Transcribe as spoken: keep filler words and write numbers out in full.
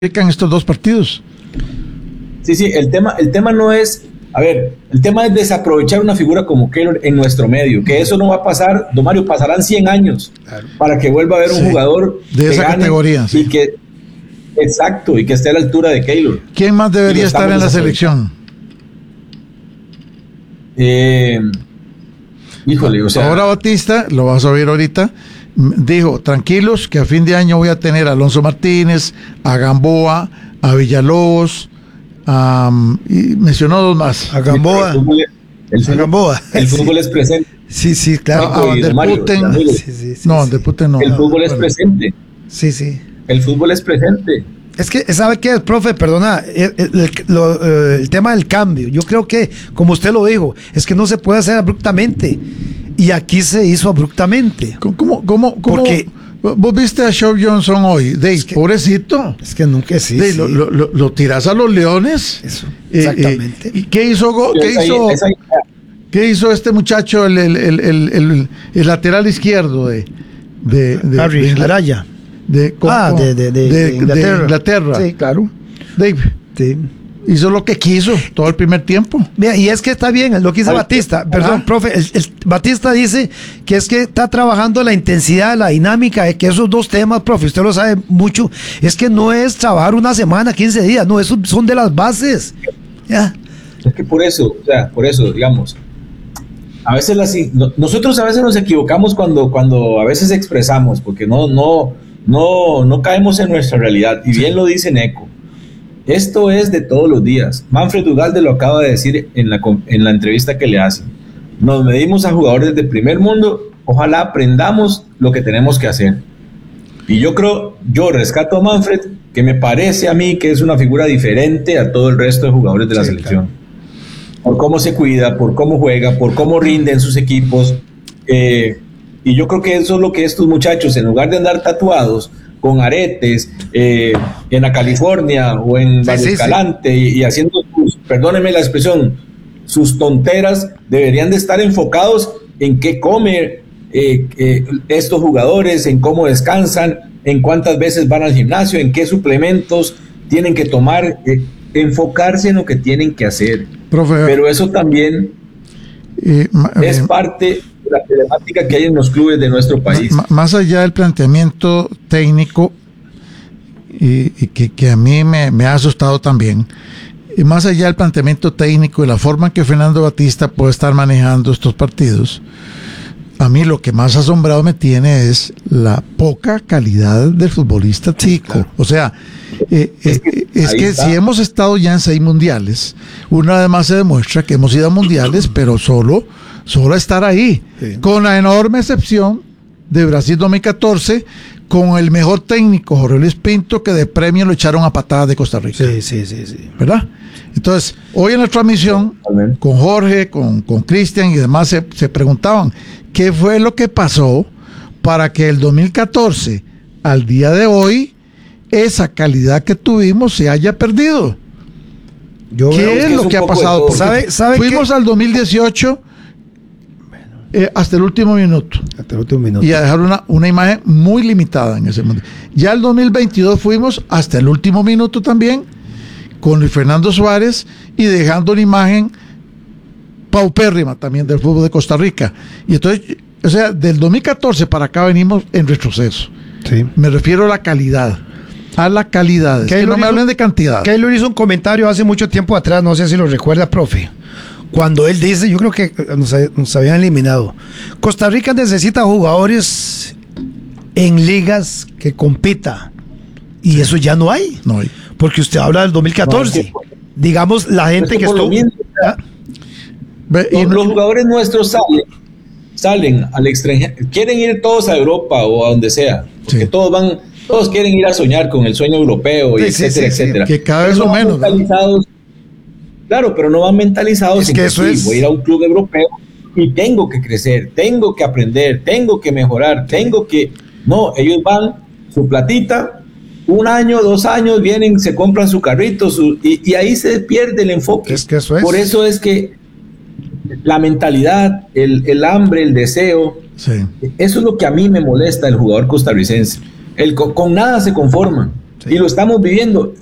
estos dos partidos. Sí, sí, el tema, el tema no es, a ver, el tema es desaprovechar una figura como Keylor en nuestro medio, que eso no va a pasar, don Mario, pasarán cien años claro. para que vuelva a haber sí, un jugador de esa categoría, sí. y que, exacto, y que esté a la altura de Keylor. ¿Quién más debería estar en la selección? Eh, híjole, o sea. Ahora Batista, lo vas a oír ahorita, dijo, tranquilos, que a fin de año voy a tener a Alonso Martínez, a Gamboa, a Villalobos, um, y mencionó dos más. A Gamboa. El fútbol, el fútbol, a Gamboa. El fútbol sí. es presente. Sí, sí, claro. Ah, Del Puten. Sí, sí, sí, no, sí. Del Puten no. El fútbol no, es presente. Sí, sí. El fútbol es presente. Es que, ¿sabe qué, profe? Perdona, el, el, el, lo, el tema del cambio. Yo creo que, como usted lo dijo, es que no se puede hacer abruptamente. Y aquí se hizo abruptamente. ¿Cómo, cómo, cómo, Porque vos viste a Shaw Johnson hoy? Dave, es que, pobrecito. Es que nunca sí, Dave, sí. Lo, lo, lo, lo tirás a los Leones. Eso, exactamente. Eh, eh, ¿Y qué hizo? ¿Qué esa, hizo? Esa, ¿Qué hizo este muchacho, el, el, el, el, el, el lateral izquierdo de, de, de Harry de, Araya? De, con, ah, de, de, de, de, Inglaterra. de Inglaterra. Sí, claro. Dave. Sí. Hizo lo que quiso todo el primer tiempo. Mira, y es que está bien lo que dice Batista. Perdón, Ajá. profe. El, el, Batista dice que es que está trabajando la intensidad, la dinámica, de que esos dos temas, profe, usted lo sabe mucho. Es que no es trabajar una semana, quince días, no, esos son de las bases. Ya. Es que por eso, o sea, por eso, digamos, a veces las, nosotros a veces nos equivocamos cuando, cuando a veces expresamos, porque no, no, no, no caemos en nuestra realidad. Y bien lo dice Neco. Esto es de todos los días. Manfred Ugalde lo acaba de decir en la, en la entrevista que le hacen. Nos medimos a jugadores de primer mundo. Ojalá aprendamos lo que tenemos que hacer. Y yo creo, yo rescato a Manfred, que me parece a mí que es una figura diferente a todo el resto de jugadores de la sí, selección. Claro. Por cómo se cuida, por cómo juega, por cómo rinde en sus equipos. Eh, y yo creo que eso es lo que estos muchachos, en lugar de andar tatuados con aretes eh, en la California o en Valle sí, Escalante sí, sí. Y, y haciendo sus, perdónenme la expresión, sus tonteras, deberían de estar enfocados en qué comen eh, eh, estos jugadores, en cómo descansan, en cuántas veces van al gimnasio, en qué suplementos tienen que tomar, eh, enfocarse en lo que tienen que hacer. Profe, pero eso también eh, es eh, parte la problemática que hay en los clubes de nuestro país. M- más allá del planteamiento técnico y, y que, que a mí me, me ha asustado también, y más allá del planteamiento técnico y la forma en que Fernando Batista puede estar manejando estos partidos, a mí lo que más asombrado me tiene es la poca calidad del futbolista tico. Claro. O sea, eh, es que, eh, es que si hemos estado ya en seis mundiales, una vez más se demuestra que hemos ido a mundiales, pero solo Solo estar ahí, sí. Con la enorme excepción de Brasil dos mil catorce, con el mejor técnico, Jorge Luis Pinto, que de premio lo echaron a patadas de Costa Rica. Sí, sí, sí, sí. ¿Verdad? Entonces, hoy en la transmisión, Amén. con Jorge, con, con Cristian y demás, se, se preguntaban, ¿qué fue lo que pasó para que el dos mil catorce, al día de hoy, esa calidad que tuvimos se haya perdido? Yo ¿Qué es, es lo que ha pasado? ¿Sabe, sabe fuimos que... al dos mil dieciocho... Eh, hasta el último minuto. Hasta el último minuto. Y a dejar una, una imagen muy limitada en ese momento. Ya el dos mil veintidós fuimos hasta el último minuto también, con Luis Fernando Suárez, y dejando una imagen paupérrima también del fútbol de Costa Rica. Y entonces, o sea, del dos mil catorce para acá venimos en retroceso. Sí. Me refiero a la calidad. A la calidad. Es que no me hablen de cantidad. Keylor hizo un comentario hace mucho tiempo atrás, no sé si lo recuerda, profe. Cuando él dice, yo creo que nos, nos habían eliminado. Costa Rica necesita jugadores en ligas que compita. Y sí. Eso ya no hay. No hay. Porque usted habla del dos mil catorce. No, digamos, la gente que estuvo... ¿Ah? Los, los jugadores nuestros salen, salen al extranjero. Quieren ir todos a Europa o a donde sea. Porque sí. todos van, todos quieren ir a soñar con el sueño europeo, y sí, etcétera, sí, sí, etcétera. Que cada vez lo menos. Claro, pero no van mentalizados es en que, que eso sí, es... voy a ir a un club europeo y tengo que crecer, tengo que aprender, tengo que mejorar, tengo que... No, ellos van, su platita, un año, dos años, vienen, se compran su carrito, su, y, y ahí se pierde el enfoque. Es que eso es. Por eso es que la mentalidad, el, el hambre, el deseo, sí. Eso es lo que a mí me molesta del jugador costarricense. El, con, con nada se conforma. Sí. Y lo estamos viviendo.